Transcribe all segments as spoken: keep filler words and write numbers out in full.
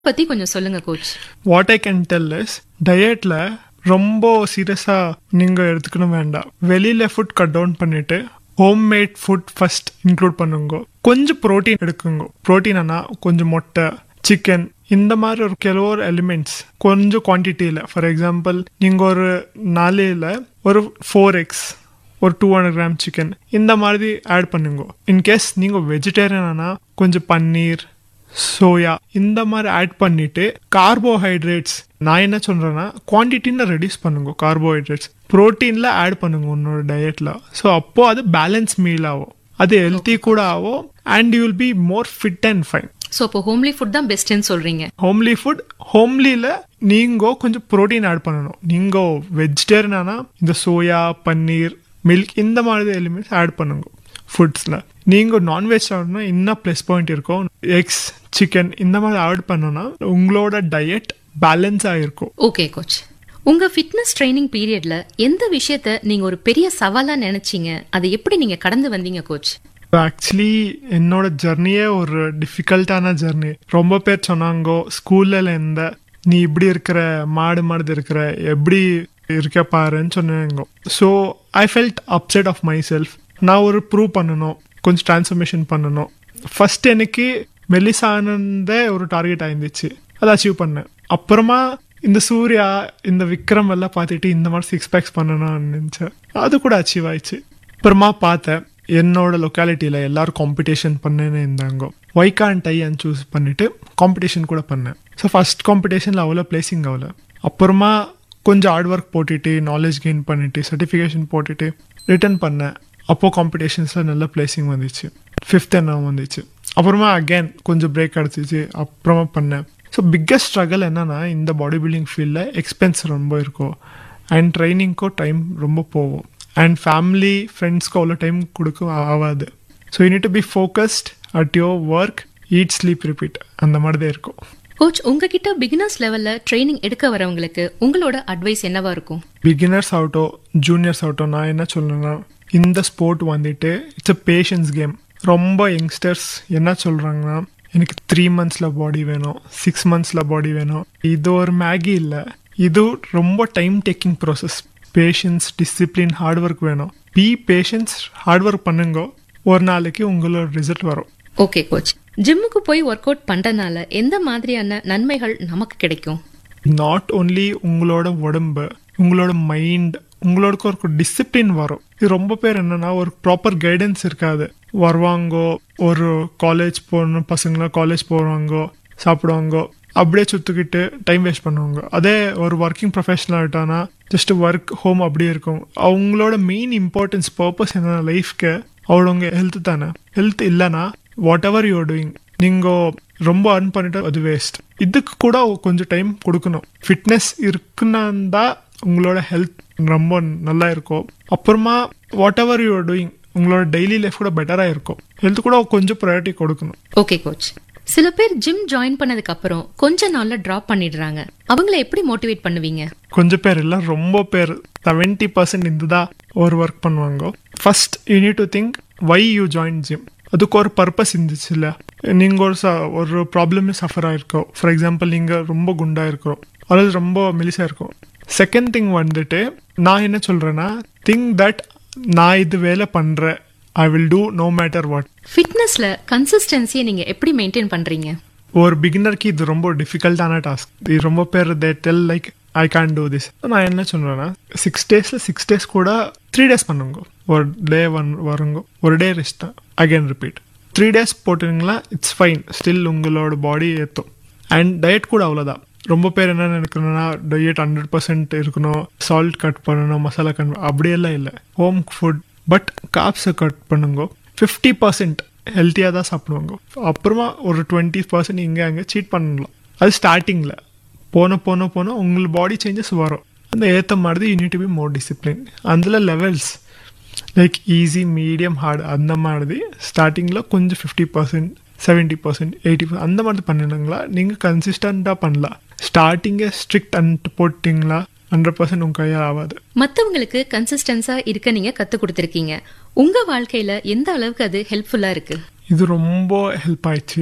பத்தி கொஞ்சம் சொல்லுங்க coach. What I can tell is டயட்ல ரொம்ப சீரியஸா நீங்க எடுத்துக்கணும் வேண்டாம். வெளியில ஃபுட் கட் டவுன் பண்ணிட்டு home made food first include பண்ணுங்க. கொஞ்சம் ப்ரோட்டீன் எடுக்குங்க. ப்ரோட்டீனா கொஞ்சம் முட்டை, சிக்கன், இந்த மாதிரி ஒரு ಕೆಲವರು எலிமெண்ட்ஸ் கொஞ்சம் குவான்டிட்டியில். ஃபார் எக்ஸாம்பிள் நீங்கள் ஒரு நாளையில் ஒரு ஃபோர் எக்ஸ், ஒரு டூ ஹண்ட்ரட் கிராம் சிக்கன் இந்த மாதிரி ஆட் பண்ணுங்க. இன்கேஸ் நீங்கள் வெஜிடேரியனா கொஞ்சம் பன்னீர், சோயா இந்த மாதிரி ஆட் பண்ணிட்டு கார்போஹைட்ரேட்ஸ் நான் என்ன சொல்றேன்னா குவான்டிட்டின்னு ரெடியூஸ் பண்ணுங்க. கார்போஹைட்ரேட்ஸ் ப்ரோட்டீன்ல ஆட் பண்ணுங்க உன்னோட டயட்ல. ஸோ அப்போ அது பேலன்ஸ் மீல் ஆகும், அது ஹெல்த்தி கூட ஆகும், and you will be more fit and fine. So அப்போ ஹோம்லி ஃபுட் தான் பெஸ்ட்னு சொல்றீங்க. ஹோம்லி ஃபுட், ஹோம்லியில நீங்க கொஞ்சம் ப்ரோட்டீன் ஆட் பண்ணணும். நீங்க வெஜிடேரியனா இந்த சோயா, பன்னீர், மில்க் இந்த மாதிரி எலிமெண்ட்ஸ் ஆட் பண்ணுங்க ஃபுட்ஸ்ல. நீங்க நான்வெஜ் சாப்பிடணும் இன்னும் ப்ளஸ் பாயிண்ட் இருக்கும். எக்ஸ், சிக்கன் இந்த மாதிரி ஆட் பண்ணோம்னா உங்களோட டயட் பேலன்ஸ் ஆயிருக்கும். ஓகே கோச், உங்க ஃபிட்னஸ் ட்ரைனிங் பீரியட்ல எந்த விஷயத்த நீங்க ஒரு பெரிய சவாலா நினைச்சீங்க, அதை எப்படி நீங்க கடந்து வந்தீங்க கோச்? ஆக்சுவலி என்னோட ஜர்னியே ஒரு டிஃபிகல்ட்டான ஜர்னி. ரொம்ப பேர் சொன்னாங்க ஸ்கூல்ல இருந்த நீ இப்படி இருக்கிற, மாடு மாடு இருக்கிற, எப்படி இருக்க பாருன்னு சொன்னாங்க. So I felt upset of my self. நான் ஒரு ப்ரூவ் பண்ணணும், கொஞ்சம் டிரான்ஸ்ஃபர்மேஷன் பண்ணணும். ஃபர்ஸ்ட் எனக்கு மெலிசானந்த ஒரு டார்கெட் ஆயிருந்துச்சு, அதை அச்சீவ் பண்ணேன். அப்புறமா இந்த சூர்யா, இந்த விக்ரம் எல்லாம் பார்த்துட்டு இந்த மாதிரி சிக்ஸ் பேக்ஸ் பண்ணணும்னு நினச்சேன், அது கூட அச்சீவ் ஆயிடுச்சு. அப்புறமா பார்த்தேன் என்னோட லொக்காலிட்டியில் எல்லாரும் காம்படிஷன் பண்ணேன்னு இருந்தாங்க. Why can't I and choose பண்ணிட்டு காம்படிஷன் கூட பண்ணேன். ஸோ ஃபர்ஸ்ட் காம்படிஷனில் அவ்வளோ பிளேசிங் ஆகல. அப்புறமா கொஞ்சம் ஹார்ட் ஒர்க் போட்டுட்டு நாலேஜ் கெயின் பண்ணிட்டு சர்டிஃபிகேஷன் போட்டுட்டு ரிட்டர்ன் பண்ணேன். அப்போது காம்படிஷன்ஸில் நல்ல பிளேசிங் வந்துச்சு, ஃபிஃப்த் என்ன வந்துச்சு. அப்புறமா அகேன் கொஞ்சம் பிரேக் அடிச்சிச்சு, அப்புறமா பண்ணேன். ஸோ பிக்கஸ்ட் ஸ்ட்ரகிள் என்னன்னா இந்த பாடி பில்டிங் ஃபீல்டில் எக்ஸ்பென்ஸ் ரொம்ப இருக்கும், அண்ட் ட்ரைனிங்க்கும் டைம் ரொம்ப போகும், அண்ட் ஃபேமிலி ஃப்ரெண்ட்ஸ்க்கு அவ்வளோ டைம் கொடுக்க ஆகாது. So you need to be focused at your work, eat, sleep, repeat, அந்த மாதிரி தான் இருக்கும். கோச், உங்ககிட்ட பிகினர்ஸ் லெவல்ல ட்ரைனிங் எடுக்க வரவங்களுக்கு உங்களோட அட்வைஸ் என்னவா இருக்கும்? பிகினர்ஸ் ஆகட்டும், ஜூனியர்ஸ் ஆகட்டும், நான் என்ன சொல்லணும்னா இந்த ஸ்போர்ட் வந்துட்டு இட்ஸ் அ பேஷன்ஸ் கேம். ரொம்ப யங்ஸ்டர்ஸ் என்ன சொல்கிறாங்கன்னா எனக்கு த்ரீ மந்த்ஸில் பாடி வேணும், சிக்ஸ் மந்த்ஸில் பாடி வேணும். இது ஒரு மேகி இல்லை, இது ரொம்ப time taking process. Patience, discipline, hard work வேணும். பி பேஷன்ஸ், ஹார்ட் ஒர்க் பண்ணுங்க, ஒரு நாளைக்கு உங்களோட ரிசல்ட் வரும். ஓகே கோச், ஜிம்முக்கு போய் ஒர்க் அவுட் பண்றதுனால எந்த மாதிரியான நன்மைகள் நமக்கு கிடைக்கும்? நாட் ஓன்லி உங்களோட உடம்பு, உங்களோட மைண்ட், உங்களோட ஒரு டிசிப்ளின் வரும். இது ரொம்ப பேர் என்னன்னா ஒரு ப்ராப்பர் கைடன்ஸ் இருக்காது. வருவாங்க, ஒரு காலேஜ் போகணும் பசங்கள காலேஜ் போவாங்க, சாப்பிடுவாங்க, அப்படியே சுத்துக்கிட்டு டைம் வேஸ்ட் பண்ணுவாங்க. அதே ஒரு working professional ஆகிட்டானா just work home அப்படியே இருக்கும். அவங்களோட மெயின் இம்பார்ட்டன்ஸ் பர்பஸ் என்ன லைஃப்க்கு அவங்களவங்க ஹெல்த் தானே. ஹெல்த் இல்லைன்னா வாட் எவர் யூஆர் டூயிங், நீங்கள் ரொம்ப அர்ன் பண்ணிட்டு அது வேஸ்ட். இதுக்கு கூட கொஞ்சம் டைம் கொடுக்கணும். ஃபிட்னஸ் இருக்குன்னா தான் உங்களோட ஹெல்த் ரொம்ப நல்லா இருக்கும். அப்புறமா வாட் எவர் யூஆர் டூயிங் உங்களோட டெய்லி லைஃப் கூட பெட்டராக இருக்கும். ஹெல்த் கூட கொஞ்சம் ப்ரையாரிட்டி கொடுக்கணும். ஓகே கோச், சில பேர் ஜிம் ஜாயின் பண்ணதுக்கு அப்புறம் கொஞ்ச நாள்ல டிராப் பண்ணிடுறாங்க, அவங்கள எப்படி மோட்டிவேட் பண்ணுவீங்க? கொஞ்சம் பேர் இல்லை, ரொம்ப பேர், செவன்டி பர்சன்ட் இதுதான் ஒரு ஒர்க் பண்ணுவாங்க. First you need to think why you join gym. அதுக்கு ஒரு பர்பஸ் இருந்துச்சு இல்லை, நீங்கள் ஒரு ச ஒரு ப்ராப்ளமே சஃபர் ஆகிருக்கோம். ஃபார் எக்ஸாம்பிள் நீங்கள் ரொம்ப குண்டா இருக்கிறோம் அல்லது ரொம்ப மெலிசா இருக்கும். செகண்ட் திங் வந்துட்டு நான் என்ன சொல்றேன்னா திங்க் தட் நான் இது வேலை பண்றேன், I will do no matter what. ஃபிட்னஸ்ல கன்சிஸ்டன்சியை நீங்க எப்படி மெயின்டைன் பண்றீங்க? ஒரு பிகினருக்கு இது ரொம்ப டிஃபிகல்ட்டான டாஸ்க். இது ரொம்ப பேர் they tell like I can do this. நான் என்ன சொல்றேன்னா சிக்ஸ் டேஸ்ல சிக்ஸ் டேஸ் கூட த்ரீ டேஸ் பண்ணுங்க. ஒரு டே ஒன் வருங்க, ஒரு day rest, again repeat. Three days போட்டுங்களா it's fine, still உங்களோட பாடி ஏற்றும். அண்ட் டயட் கூட அவ்வளோதான். ரொம்ப பேர் என்ன நினைக்கணும்னா டயட் ஹண்ட்ரட் பர்சன்ட் இருக்கணும், சால்ட் கட் பண்ணணும், மசாலா கட், அப்படியெல்லாம் இல்லை. ஹோம் ஃபுட் பட் காப்ஸை கட் பண்ணுங்க. ஃபிஃப்டி பர்சன்ட் ஹெல்த்தியாக தான் சாப்பிடுவாங்க. அப்புறமா ஒரு டுவெண்ட்டி பர்சன்ட் இங்கே அங்கே சீட் பண்ணலாம். அது ஸ்டார்டிங்கில் போன போன போன உங்களுக்கு பாடி சேஞ்சஸ் வரும். அந்த ஏற்ற மாதிரி you need to be more discipline. அதில் levels like easy, medium, heart அந்த மாதிரி ஸ்டார்டிங்கில் கொஞ்சம் fifty percent, seventy percent, eighty percent அந்த மாதிரி பண்ணிடுங்களா நீங்கள் கன்சிஸ்டண்ட்டாக பண்ணலாம். ஸ்டார்டிங்கே ஸ்ட்ரிக்ட் அண்ட் போட்டிங்களா ஹண்ட்ரட் பர்சன்ட் உங்க கையால் ஆகாது. மற்றவங்களுக்கு கன்சிஸ்டன்ஸா இருக்க நீங்க கத்து கொடுத்துருக்கீங்க, உங்க வாழ்க்கையில எந்த அளவுக்கு அது ஹெல்ப்ஃபுல்லா இருக்கு? இது ரொம்ப ஹெல்ப் ஆயிடுச்சு.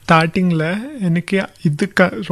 ஸ்டார்டிங்கில் எனக்கு இது க